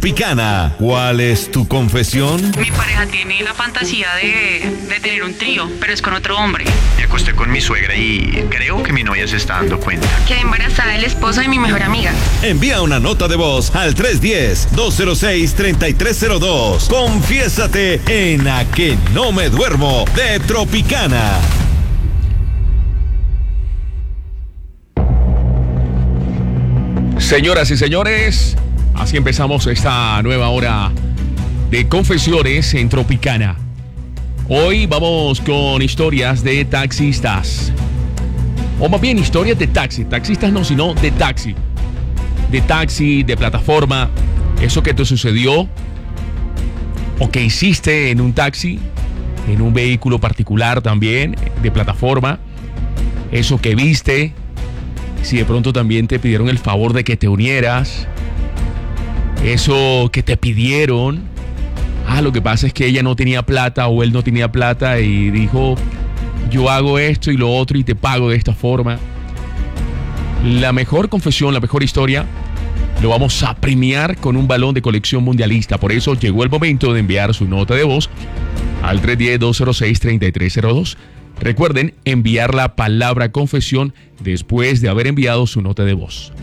Picana, ¿cuál es tu confesión? Mi pareja tiene la fantasía de tener un trío, pero es con otro hombre. Me acosté con mi suegra y creo que mi novia se está dando cuenta. Quedé embarazada del esposo de mi mejor amiga. Envía una nota de voz al 310-206-3302. Confiésate en A Que No Me Duermo de Tropicana. Señoras y señores, así empezamos esta nueva hora de confesiones en Tropicana. Hoy vamos con historias de taxistas. O más bien historias de taxi. Taxistas no, sino de taxi. De taxi, de plataforma. Eso que te sucedió o que hiciste en un taxi, en un vehículo particular también, de plataforma. Eso que viste. Si de pronto también te pidieron el favor de que te unieras. Eso que te pidieron. Lo que pasa es que ella no tenía plata o él no tenía plata y dijo, yo hago esto y lo otro y te pago de esta forma. La mejor confesión, la mejor historia, lo vamos a premiar con un balón de colección mundialista. Por eso llegó el momento de enviar su nota de voz al 310-206-3302. Recuerden enviar la palabra confesión después de haber enviado su nota de voz.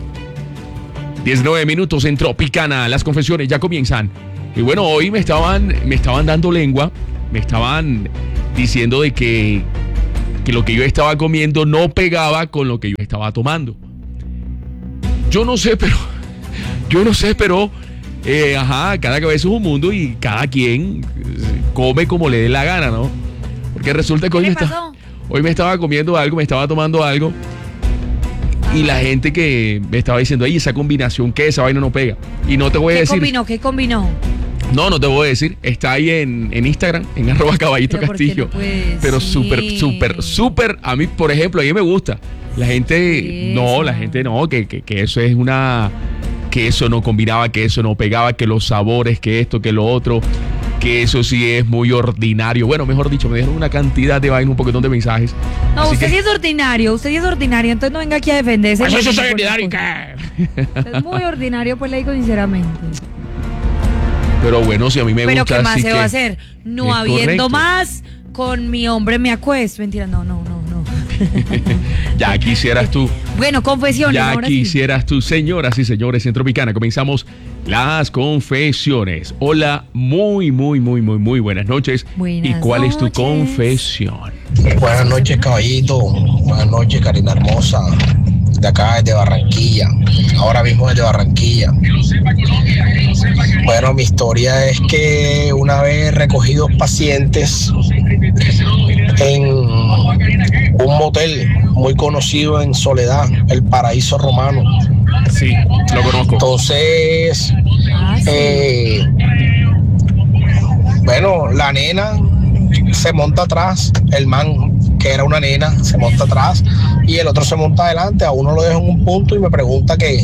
19 minutos en Tropicana. Las confesiones ya comienzan. Y bueno, hoy me estaban dando lengua. Me estaban diciendo de que lo que yo estaba comiendo no pegaba con lo que yo estaba tomando. Yo no sé, pero cada cabeza es un mundo y cada quien come como le dé la gana, ¿no? Porque resulta que hoy me estaba comiendo algo, me estaba tomando algo. Y la gente que me estaba diciendo, ay, esa combinación, que esa vaina no pega. Y no te voy a decir. ¿Qué combinó? No te voy a decir. Está ahí en Instagram, en @caballitocastillo. Pero súper. A mí, por ejemplo, a mí me gusta. La gente no, que eso es que eso no combinaba, que eso no pegaba, que los sabores, que esto, que lo otro. Que eso sí es muy ordinario. Bueno, mejor dicho, me dieron una cantidad de vainas, un poquitón de mensajes. No, usted sí es ordinario, entonces no venga aquí a defenderse. Pues eso soy ordinario, ¿qué? Es muy ordinario, pues le digo sinceramente. Pero bueno, si a mí me gusta. Pero ¿qué más se va a hacer? No es habiendo correcto. Más, con mi hombre me acuesto. Mentira, no. Ya quisieras tú. Bueno, confesiones. Ya ahora quisieras tú, señoras y señores, en Tropicana. Comenzamos las confesiones. Hola, muy buenas noches. Buenas ¿Y cuál noches. es tu confesión? Buenas noches, caballito. Buenas noches, Karina hermosa. De acá desde Barranquilla. Ahora mismo desde Barranquilla. Bueno, mi historia es que una vez recogí 2 pacientes en un motel muy conocido en Soledad, el Paraíso Romano. Sí, lo conozco. Entonces, bueno, la nena se monta atrás, el man, que era una nena, se monta atrás y el otro se monta adelante. A uno lo dejo en un punto y me pregunta que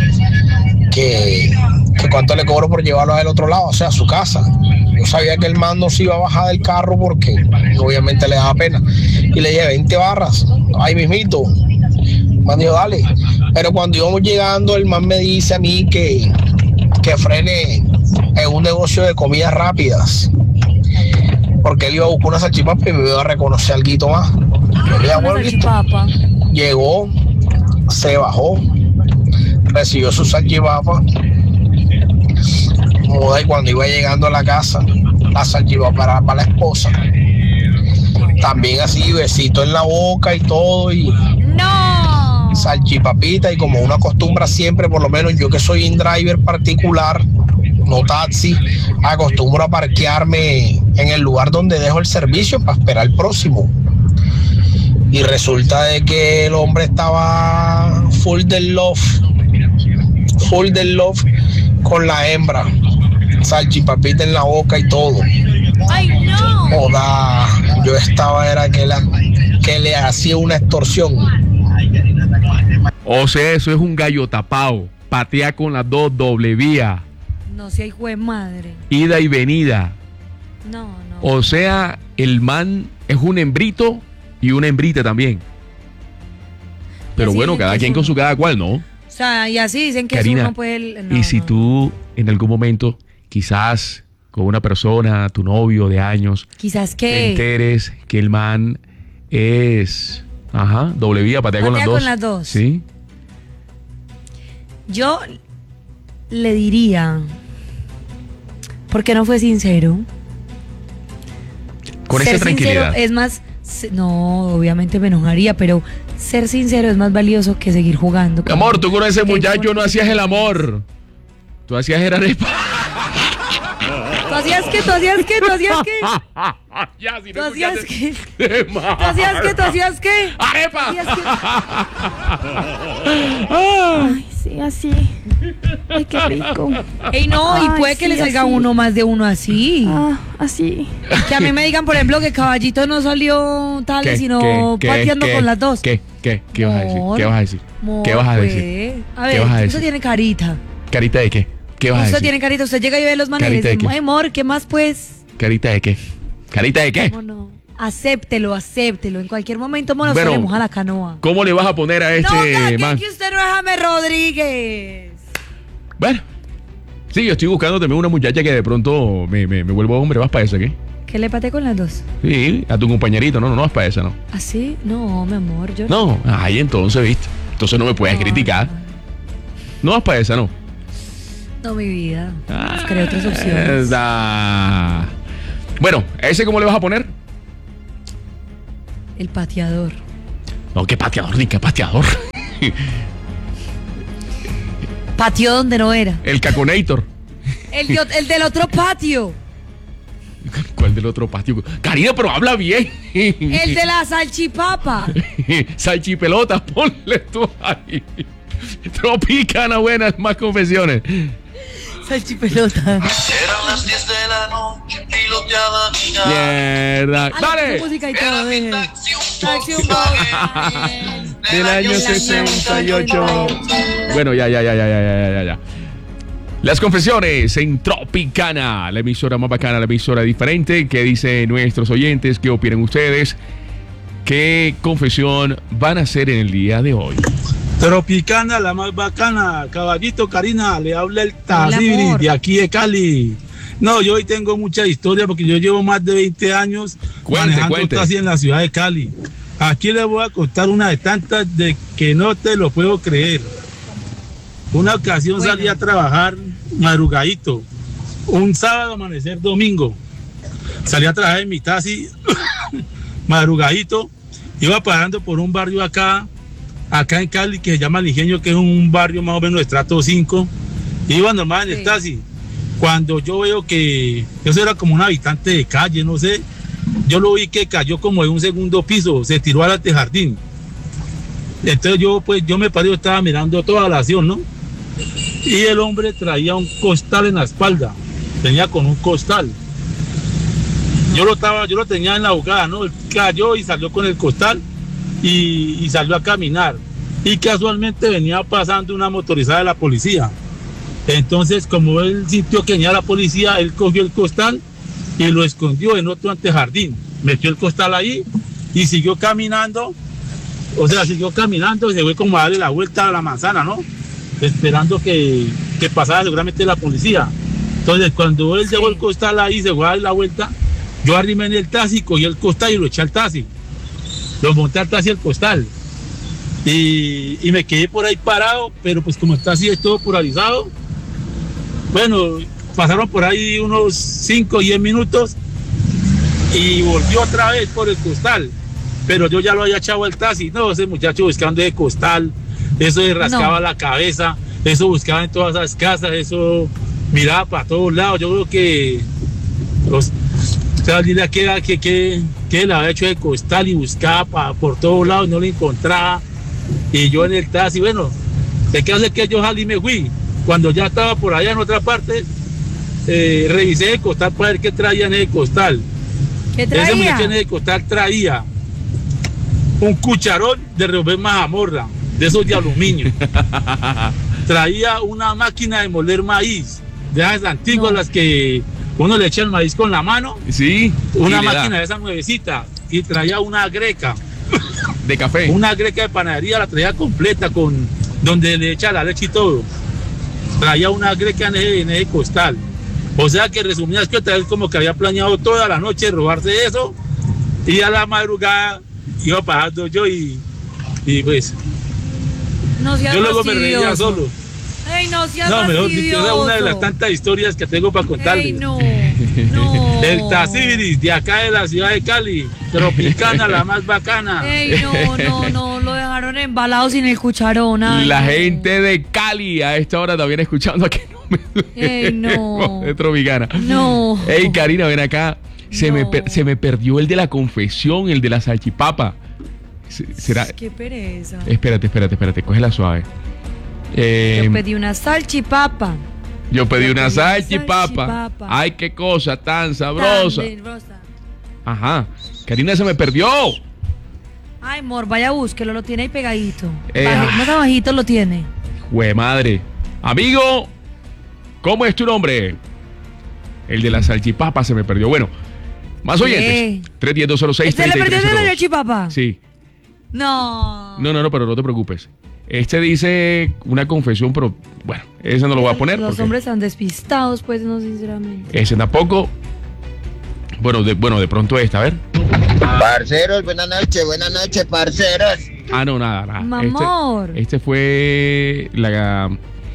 cuánto le cobro por llevarlo al otro lado, o sea, a su casa. Yo sabía que el man no se iba a bajar del carro porque obviamente le daba pena. Y le dije, 20 barras, ahí mismito. El man dijo, dale. Pero cuando íbamos llegando, el man me dice a mí que frene en un negocio de comidas rápidas. Porque él iba a buscar una salchipapa y me iba a reconocer algo más. Yo le dije, bueno, listo. Llegó, se bajó, recibió su salchipapa. Y cuando iba llegando a la casa, la salchipapa era para la esposa. También así, besito en la boca y todo. Y ¡no! Salchipapita, y como uno acostumbra siempre, por lo menos yo que soy un driver particular, no taxi, acostumbro a parquearme en el lugar donde dejo el servicio para esperar el próximo. Y resulta de que el hombre estaba full del love con la hembra, salchipapita en la boca y todo. ¡Ay, no! Joda, yo estaba, era que le hacía una extorsión. O sea, eso es un gallo tapado. Patea con las 2, doble vía. No, si hay juez madre. Ida y venida. No. O sea, el man es un hembrito y una hembrita también. Pero así bueno, dicen cada que quien es con uno. su cada cual, ¿no? O sea, y así dicen que Karina, eso no puede... y si tú en algún momento, quizás con una persona, tu novio de años, Quizás te que enteres que el man es, doble vía, patea con Patea las dos. con las dos. Sí. yo le diría, ¿por qué no fue sincero? Con Ser esa tranquilidad. sincero es más, no, obviamente me enojaría, pero ser sincero es más valioso que seguir jugando. Mi amor, tú con ese Que muchacho no bonito. hacías el amor. Tú hacías el arepa. ¿Tú hacías qué? ¿Tú hacías qué? ¿Tú hacías qué? Ya, si ¿Tú no hacías escuchaste- qué? De ¿Tú hacías qué? ¿Tú hacías qué? ¡Arepa! ¿Tú hacías qué? Ay, sí, así. Ay, qué rico. Ey, no, y Ay, puede que sí, le salga así. uno más de uno así. Ah, así. Que a mí me digan, por ejemplo, que Caballito no salió tal, ¿Qué? sino ¿Qué? pateando ¿Qué? con las dos. ¿Qué vas a decir? Amor, ¿Qué vas a decir? amor, ¿Qué vas a decir? pues. A ¿Qué ver, vas a usted decir? tiene carita. ¿Carita de qué? ¿Qué vas a Usted decir? tiene carita. Usted llega y ve los manes y ¿Carita de dice, qué? "Ay, amor, ¿qué más pues? ¿Carita de qué? ¿Carita de qué? ¿Cómo no? Acéptelo, acéptelo. En cualquier momento, mono, Bueno, se le moja la canoa. ¿Cómo le vas a poner a No, este man? que usted no es James Rodríguez. Bueno, sí, yo estoy buscando también una muchacha que de pronto me vuelvo hombre. ¿Vas para esa qué? ¿Que le pateé con las dos? Sí, a tu compañerito. No vas para esa, ¿no? ¿Así? No, mi amor, yo No, ay, entonces, ¿viste? Entonces no me puedes criticar. No vas para esa, ¿no? No, mi vida. Buscaré otras opciones. Esa. Bueno, ¿a ese cómo le vas a poner? El pateador. No, qué pateador, ni qué pateador. Pateó donde no era. El Caconator. El del otro patio. ¿Cuál del otro patio? Karina, pero habla bien. El de la salchipapa. Salchipelotas, ponle tú ahí. Tropicana, buenas, más confesiones. Salchipelota. Eran las 10 de la noche, piloteaba mi nave. Mierda. ¡Dale! Música y Era todo, mi deje. taxi, Taxi, un un Volkswagen Del año 68. Bueno, ya. Las confesiones en Tropicana, la emisora más bacana, la emisora diferente. ¿Qué dicen nuestros oyentes? ¿Qué opinan ustedes? ¿Qué confesión van a hacer en el día de hoy? Tropicana, la más bacana. Caballito, Karina, le habla el Hola, Tazibri amor. de aquí de Cali. No, yo hoy tengo mucha historia porque yo llevo más de 20 años manejando taxi en la ciudad de Cali. Aquí les voy a contar una de tantas de que no te lo puedo creer. Una ocasión Bueno. salí a trabajar madrugadito, un sábado, amanecer domingo. Salí a trabajar en mi taxi madrugadito, iba parando por un barrio acá en Cali que se llama El Ingenio, que es un barrio más o menos de estrato 5. Iba normal en el Sí. taxi. Cuando yo veo que eso era como un habitante de calle, no sé, yo lo vi que cayó como de un segundo piso, se tiró al antejardín. Entonces yo me paré, yo estaba mirando toda la acción, ¿no? Y el hombre traía un costal en la espalda, venía con un costal. Yo lo tenía en la bocada, ¿no? Él cayó y salió con el costal y salió a caminar. Y casualmente venía pasando una motorizada de la policía. Entonces, como él sintió que venía la policía, él cogió el costal y lo escondió en otro antejardín. Metió el costal ahí y siguió caminando. O sea, siguió caminando y se fue como a darle la vuelta a la manzana, ¿no? Esperando que pasara seguramente la policía. Entonces, cuando él dejó el costal ahí, se fue a dar la vuelta, yo arrimé en el taxi, cogí el costal y lo eché al taxi. Lo monté al taxi el costal. Y me quedé por ahí parado, pero pues como el taxi es todo polarizado, bueno, pasaron por ahí unos 5 o 10 minutos y volvió otra vez por el costal. Pero yo ya lo había echado al taxi. No, ese muchacho buscando ese costal, eso le rascaba la cabeza, eso buscaba en todas esas casas, eso miraba para todos lados. Yo creo que dile que le había hecho de costal y buscaba por todos lados y no lo encontraba. Y yo en el taxi, bueno, ¿de qué hace que yo salí y me fui? Cuando ya estaba por allá en otra parte, revisé el costal para ver qué traía en el costal. ¿Qué traía? Ese muchacho en el costal traía un cucharón de revolver mazamorra, de esos de aluminio. Traía una máquina de moler maíz, de esas antiguas, las que uno le echa el maíz con la mano. Sí. Una y le da. máquina de esa nuevecita. Y traía una greca. De café. Una greca de panadería, la traía completa, con donde le echa la leche y todo. traía una greca en ese costal. O sea que resumías que otra vez como que había planeado toda la noche robarse eso, y a la madrugada iba pasando yo y pues No seas yo luego me fastidioso. reía solo. Ey, no seas No, mejor dicho, fastidioso. era una de las tantas historias que tengo para contarles. Ey, no. No. Del Taciris, de acá de la ciudad de Cali, Tropicana, la más bacana. Ey, no, lo dejaron embalado sin el cucharón. Ay, La no. gente de Cali a esta hora también escuchando a que no me Ey, no. de Tropicana. No. Ey, Karina, ven acá. Se me perdió el de la confesión, el de la salchipapa. ¿Será? Qué pereza. Espérate, cógela suave. Yo pedí una salchipapa. Yo pedí una salchipapa. salchipapa. Ay, qué cosa tan sabrosa. Tan sabrosa. Ajá. Karina, se me perdió. Ay, amor, vaya, búsquelo, lo tiene ahí pegadito. Ah. Más abajito lo tiene. Jue madre. Amigo, ¿cómo es tu nombre? El de la salchipapa se me perdió. Bueno, más oyentes. 310-206-3302. ¿Se le perdió el de la salchipapa? Sí. No. No, pero no te preocupes. Este dice una confesión, pero bueno, ese no lo voy a poner. Los porque hombres están despistados, pues, no, sinceramente. ese tampoco. Bueno, de pronto esta, a ver. Parceros, buenas noches, parceros. Ah, no, nada. Mamor. Este fue la...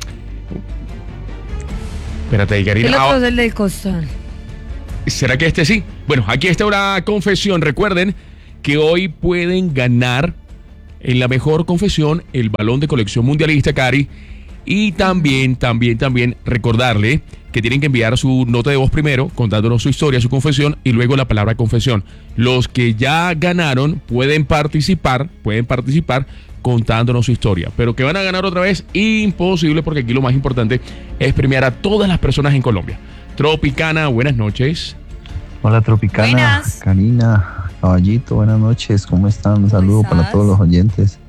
Espérate, Karina. El otro es el del costal. ¿Será que este sí? Bueno, aquí está una confesión. Recuerden que hoy pueden ganar en la mejor confesión el balón de colección mundialista, Cari. Y también recordarle que tienen que enviar su nota de voz primero, contándonos su historia, su confesión, y luego la palabra confesión. Los que ya ganaron pueden participar contándonos su historia. Pero que van a ganar otra vez, imposible, porque aquí lo más importante es premiar a todas las personas en Colombia. Tropicana, buenas noches. Hola, Tropicana. Buenas. Karina, Caballito, buenas noches. ¿Cómo están? Un saludo para estás? todos los oyentes.